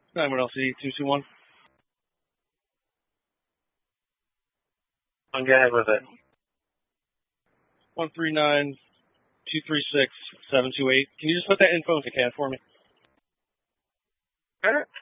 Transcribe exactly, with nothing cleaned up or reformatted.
nine one L C D two two one. Go ahead with it. one three nine two three six seven two eight. Can you just put that info into C A D for me? Sure.